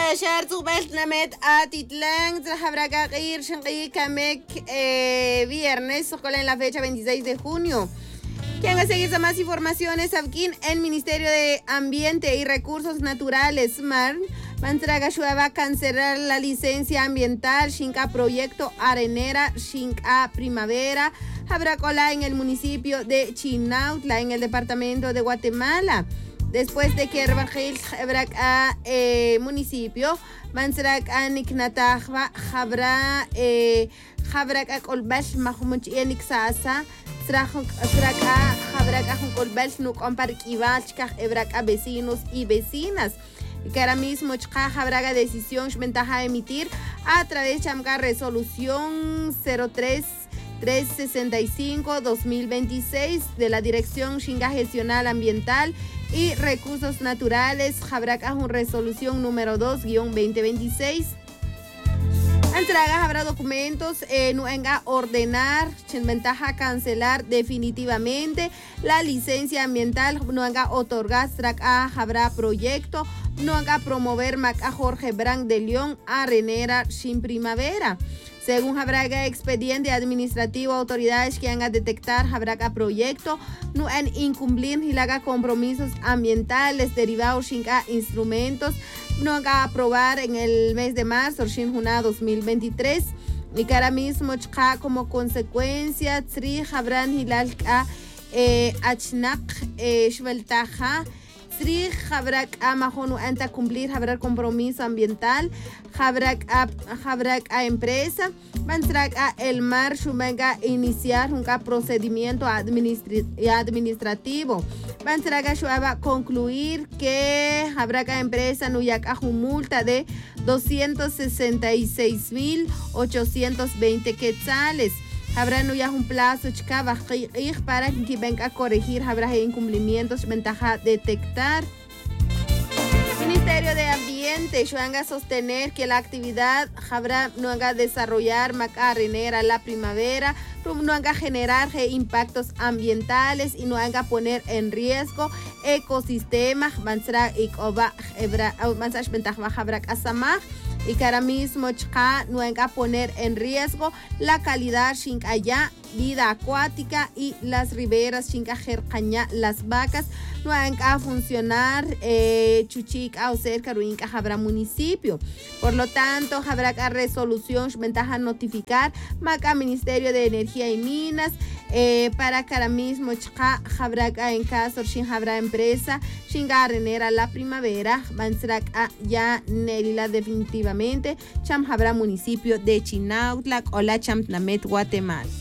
Cachar Namet Atitlán, Trajabracagir, Shanqui Kamek, viernes, en la fecha 26 de junio. Quien va a seguir más informaciones aquí en el Ministerio de Ambiente y Recursos Naturales, MAR, Mantragashuava va a cancelar la licencia ambiental, Shinka Proyecto Arenera, Shinka Primavera, Jabracola en el municipio de Chinautla, en el departamento de Guatemala. Después de que Herbajil Hebraca municipio, Mansraca Niknatajva, Jabraca Colbash Mahmuch Enixasa, Sraca Jabraca Colbash Nuk Omparquivachka, Hebraca vecinos y vecinas. Que ahora mismo Jabraga decisión ventaja a emitir a través de Chamca Resolución 03-365-2026 de la Dirección Xinga Gestional Ambiental y Recursos Naturales, Jabraca resolución número 2-2026. Entrega habrá documentos, no venga ordenar, ventaja cancelar definitivamente la licencia ambiental, no venga otorgar, habrá proyecto, no venga promover a Jorge Brand de León a Renera sin primavera. Según Jabraga expediente administrativo, autoridades que hagan detectar Jabraga proyecto, no han incumplir y haga compromisos ambientales derivados sin instrumentos, no haga aprobar en el mes de marzo, sin junio 2023. Y que ahora mismo como consecuencia, Tri Jabran Hilal Achnak Shveltaja. Jabrak a Mahonu anta cumplir Jabrak compromiso ambiental, Jabrak a empresa, Mansrak a el mar Shumenga iniciar un procedimiento administrativo. Mansrak a Shuaba concluir que Jabrak a empresa no yak a multa de 266,820 quetzales. Habrá no ya un plazo para que venga a corregir, habrá incumplimientos, ventaja detectar. Ministerio de Ambiente, Shuanga sostener que la actividad habrá no haga desarrollar macarenera la primavera, no haga generar impactos ambientales y no haga poner en riesgo ecosistemas, mansra y oba hebra mansach ventaja habrá asamaj. Y que ahora mismo no van a poner en riesgo la calidad shinkaya, vida acuática y las riberas shinkajercaña, las vacas no van a funcionar chuchica o cerca de habrá municipio. Por lo tanto, habrá resolución, ventaja notificar maca Ministerio de Energía y Minas para que ahora mismo habrá en caso sin habrá empresa shinga renera la primavera van a ya nerila definitivamente cham habrá municipio de Chinautla o la Champnamet Guatemala.